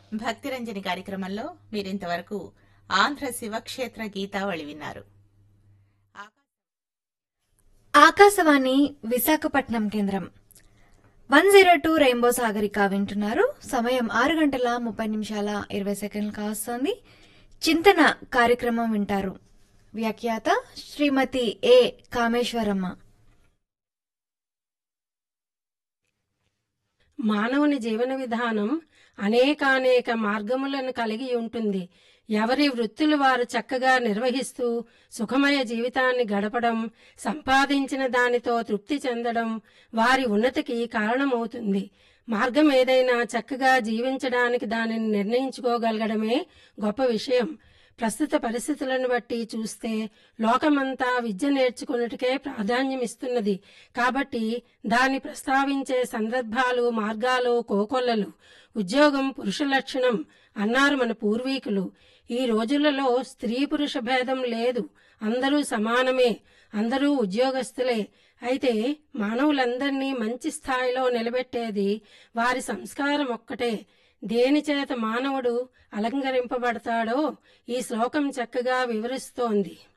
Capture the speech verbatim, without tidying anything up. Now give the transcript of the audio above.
భక్తిరంజని కార్యక్రమంలో మీరింతవరకు ఆంధ్ర శివక్షేత్ర గీతావళి విన్నారు. ఆకాశవాణి విశాఖపట్నం కేంద్రం one zero two rainbow Sagarika వింటున్నారు. సమయం ఆరు గంటల ముప్పై నిమిషాల ఇరవై సెకండ్లు కావస్తోంది. చింతన కార్యక్రమం వింటారు. వ్యాఖ్యాత శ్రీమతి ఏ కామేశ్వరమ్మ. మానవుని జీవన విధానం అనేకానేక మార్గములను కలిగి ఉంటుంది. ఎవరి వృత్తులు వారు చక్కగా నిర్వహిస్తూ సుఖమయ జీవితాన్ని గడపడం, సంపాదించిన దానితో తృప్తి చెందడం వారి ఉన్నతికి కారణమవుతుంది. మార్గం ఏదైనా చక్కగా జీవించడానికి దానిని నిర్ణయించుకోగలగడమే గొప్ప విషయం. ప్రస్తుత పరిస్థితులను బట్టి చూస్తే లోకమంతా విద్య నేర్చుకున్నట్టుకే ప్రాధాన్యమిస్తున్నది. కాబట్టి దాన్ని ప్రస్తావించే సందర్భాలు, మార్గాలు కోకొల్లలు. ఉద్యోగం పురుష లక్షణం అన్నారు మన పూర్వీకులు. ఈ రోజులలో స్త్రీ పురుష భేదం లేదు, అందరూ సమానమే, అందరూ ఉద్యోగస్తులే. అయితే మానవులందరినీ మంచి స్థాయిలో నిలబెట్టేది వారి సంస్కారం ఒక్కటే. దేనిచేత మానవుడు అలంకరింపబడతాడో ఈ శ్లోకం చక్కగా వివరిస్తోంది.